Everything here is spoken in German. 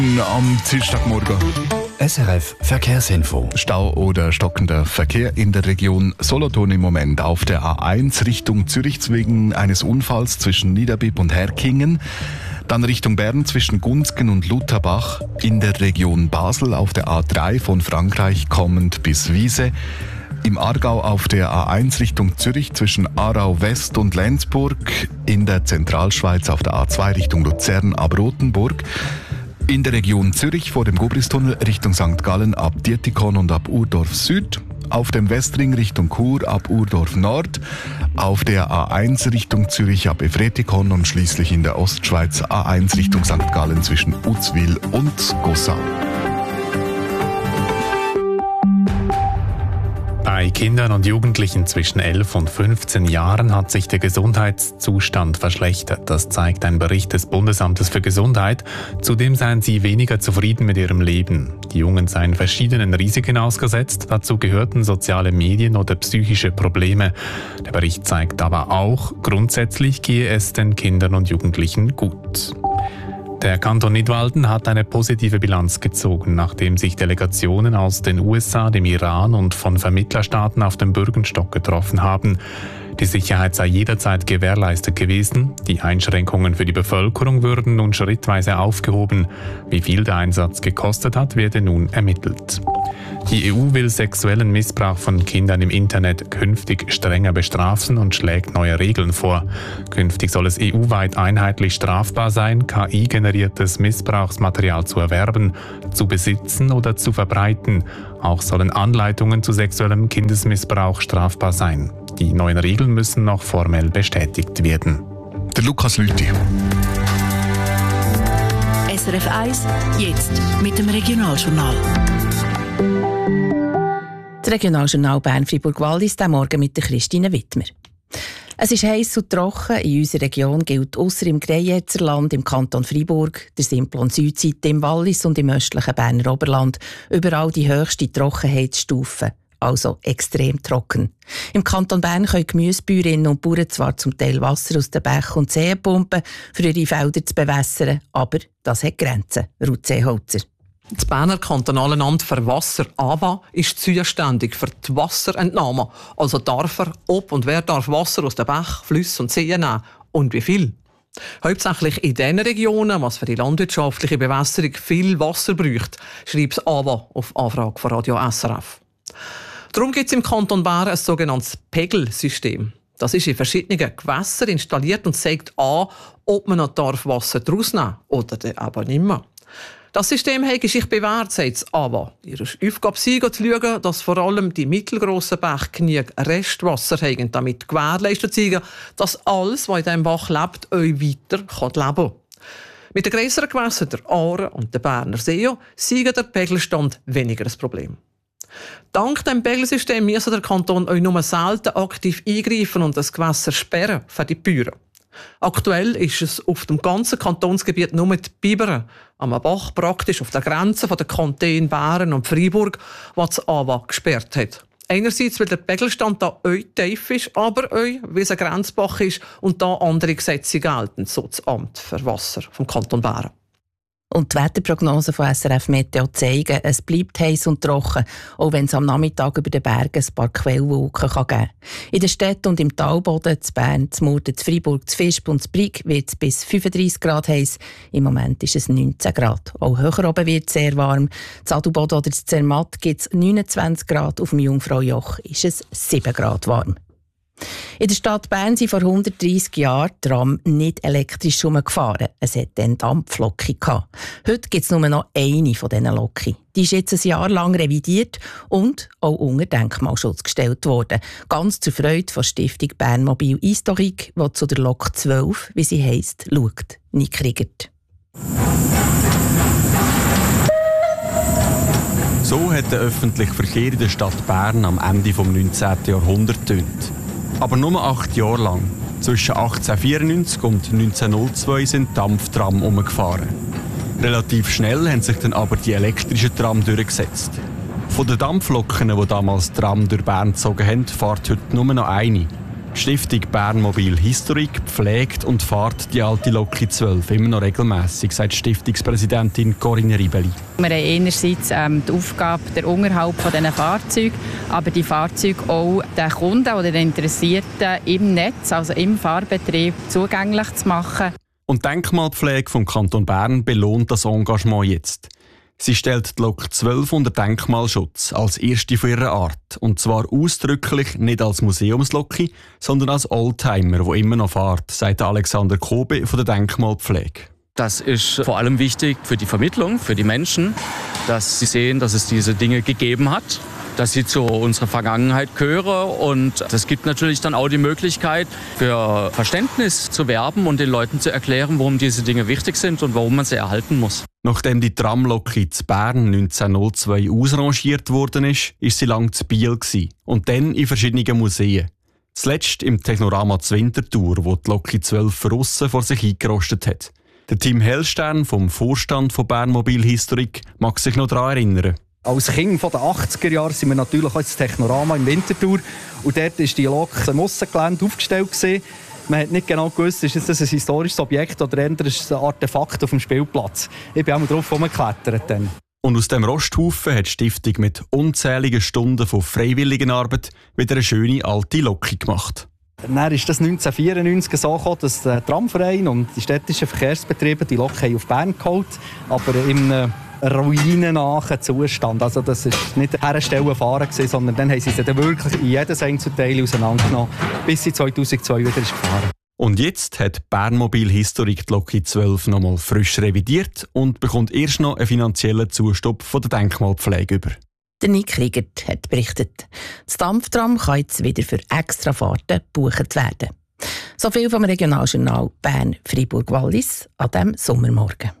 Am Dienstagmorgen. SRF Verkehrsinfo. Stau oder stockender Verkehr in der Region Solothurn im Moment auf der A1 Richtung Zürich wegen eines Unfalls zwischen Niederbipp und Herkingen. Dann Richtung Bern zwischen Gunzgen und Lutherbach. In der Region Basel auf der A3 von Frankreich kommend bis Wiese. Im Aargau auf der A1 Richtung Zürich zwischen Aarau West und Lenzburg. In der Zentralschweiz auf der A2 Richtung Luzern ab Rothenburg. In der Region Zürich vor dem Gubristunnel Richtung St. Gallen ab Dietikon und ab Urdorf Süd. Auf dem Westring Richtung Chur ab Urdorf Nord. Auf der A1 Richtung Zürich ab Efretikon und schließlich in der Ostschweiz A1 Richtung St. Gallen zwischen Uzwil und Gossau. Bei Kindern und Jugendlichen zwischen 11 und 15 Jahren hat sich der Gesundheitszustand verschlechtert. Das zeigt ein Bericht des Bundesamtes für Gesundheit. Zudem seien sie weniger zufrieden mit ihrem Leben. Die Jungen seien verschiedenen Risiken ausgesetzt. Dazu gehörten soziale Medien oder psychische Probleme. Der Bericht zeigt aber auch, grundsätzlich gehe es den Kindern und Jugendlichen gut. Der Kanton Nidwalden hat eine positive Bilanz gezogen, nachdem sich Delegationen aus den USA, dem Iran und von Vermittlerstaaten auf dem Bürgenstock getroffen haben. Die Sicherheit sei jederzeit gewährleistet gewesen. Die Einschränkungen für die Bevölkerung würden nun schrittweise aufgehoben. Wie viel der Einsatz gekostet hat, werde nun ermittelt. Die EU will sexuellen Missbrauch von Kindern im Internet künftig strenger bestrafen und schlägt neue Regeln vor. Künftig soll es EU-weit einheitlich strafbar sein, KI-generiertes Missbrauchsmaterial zu erwerben, zu besitzen oder zu verbreiten. Auch sollen Anleitungen zu sexuellem Kindesmissbrauch strafbar sein. Die neuen Regeln müssen noch formell bestätigt werden. Der Lukas Lüthi. SRF 1, jetzt mit dem Regionaljournal. Das Regionaljournal Bern-Fribourg-Wallis, diesen Morgen mit der Christine Wittmer. Es ist heiß und trocken. In unserer Region gilt ausser im Greyerzer im Kanton Freiburg, der Simplon Südseite im Wallis und im östlichen Berner Oberland überall die höchste Trockenheitsstufe. Also extrem trocken. Im Kanton Bern können Gemüsebäuerinnen und Bauern zwar zum Teil Wasser aus den Bächen und Seen pumpen, für ihre Felder zu bewässern, aber das hat Grenzen. Ruth Seeholzer. Das Berner Kantonale Amt für Wasser, AWA, ist zuständig für die Wasserentnahme. Also darf er, ob und wer darf Wasser aus den Bächen, Flüssen und Seen nehmen und wie viel. Hauptsächlich in den Regionen, was für die landwirtschaftliche Bewässerung viel Wasser braucht, schreibt das AWA auf Anfrage von Radio SRF. Darum gibt es im Kanton Bern ein sogenanntes Pegelsystem. Das ist in verschiedenen Gewässern installiert und zeigt an, ob man noch Wasser daraus nehmen darf oder dann aber nicht mehr. Das System hat sich bewährt, sagt das AWA. Ihre Aufgabe sei, zu schauen, dass vor allem die mittelgrossen Bäche genug Restwasser haben, damit gewährleistet sei, dass alles, was in diesem Bach lebt, euch weiter leben kann. Mit den grösseren Gewässern, der Aare und der Berner See, sei der Pegelstand weniger ein Problem. Dank dem Pegelsystem muss der Kanton euch nur selten aktiv eingreifen und das Gewässer sperren für die Bäuer. Aktuell ist es auf dem ganzen Kantonsgebiet nur die Biberen am Bach, praktisch auf der Grenze von den Kantonen Bern und Freiburg, was das AWA gesperrt hat. Einerseits, weil der Pegelstand da euch tief ist, aber euch, weil es ein Grenzbach ist und da andere Gesetze gelten, so das Amt für Wasser vom Kanton Bern. Und die Wetterprognosen von SRF Meteo zeigen, es bleibt heiß und trocken, auch wenn es am Nachmittag über den Bergen ein paar Quellwolken geben kann. In den Städten und im Talboden, in Bern, in Murten, in Freiburg, in Visp und in Brig wird es bis 35 Grad heiß. Im Moment ist es 19 Grad. Auch höher oben wird es sehr warm. In Adelboden oder in Zermatt gibt es 29 Grad. Auf dem Jungfraujoch ist es 7 Grad warm. In der Stadt Bern sind vor 130 Jahren Tram nicht elektrisch herumgefahren. Es hatte dann Dampfloki. Heute gibt es nur noch eine von diesen Loki. Die ist jetzt ein Jahr lang revidiert und auch unter Denkmalschutz gestellt worden. Ganz zur Freude von Stiftung Bernmobil Historique, die zu der Lok 12, wie sie heisst, schaut. Nick Riegert. So hat der öffentliche Verkehr in der Stadt Bern am Ende des 19. Jahrhunderts getönt. Aber nur 8 Jahre lang. Zwischen 1894 und 1902 sind Dampftram umgefahren. Relativ schnell haben sich dann aber die elektrischen Tram durchgesetzt. Von den Dampfloken, die damals Tram durch Bern gezogen haben, fährt heute nur noch eine. Die Stiftung Bernmobil Historik pflegt und fährt die alte Loki 12 immer noch regelmässig, sagt Stiftungspräsidentin Corinne Ribeli. Wir haben einerseits die Aufgabe, der Unterhalt dieser Fahrzeuge, aber die Fahrzeuge auch den Kunden oder den Interessierten im Netz, also im Fahrbetrieb, zugänglich zu machen. Und die Denkmalpflege vom Kanton Bern belohnt das Engagement jetzt. Sie stellt die Lok 12 unter Denkmalschutz als erste von ihrer Art. Und zwar ausdrücklich nicht als Museumsloki, sondern als Oldtimer, der immer noch fährt, sagt Alexander Kobe von der Denkmalpflege. Das ist vor allem wichtig für die Vermittlung, für die Menschen, dass sie sehen, dass es diese Dinge gegeben hat, dass sie zu unserer Vergangenheit gehören. Und das gibt natürlich dann auch die Möglichkeit, für Verständnis zu werben und den Leuten zu erklären, warum diese Dinge wichtig sind und warum man sie erhalten muss. Nachdem die Tramlok in Bern 1902 ausrangiert worden ist, war sie lange zu Biel und dann in verschiedenen Museen. Zuletzt im Technorama Winterthur, wo die Loki 12 von aussen vor sich eingerostet hat. Der Tim Hellstern vom Vorstand von Bernmobil Historik mag sich noch daran erinnern. Als Kind von den 80er Jahren sind wir natürlich auch ins Technorama in Winterthur. Und dort war die Lok im Aussengelände aufgestellt. Man hat nicht genau gewusst, ist das ein historisches Objekt oder eher ein Artefakt auf dem Spielplatz. Ich bin auch mal drauf herumgeklettert. Und aus dem Rosthaufen hat die Stiftung mit unzähligen Stunden von Freiwilligenarbeit wieder eine schöne alte Loki gemacht. Dann ist das 1994 so gekommen, dass der Tramverein und die städtischen Verkehrsbetriebe die Lok auf Bern geholt haben, aber im ruinennahen Zustand. Also das war nicht herstellen fahren, sondern dann haben sie sie dann wirklich in jedes Einzelteil auseinandergenommen, bis sie 2002 wieder ist gefahren. Und jetzt hat Bernmobil Historik die Loki 12 nochmal frisch revidiert und bekommt erst noch einen finanziellen Zustopp von der Denkmalpflege über. Der Nick Kriegert hat berichtet. Das Dampftram kann jetzt wieder für Extrafahrten gebucht werden. So viel vom Regionaljournal Bern-Fribourg-Wallis an diesem Sommermorgen.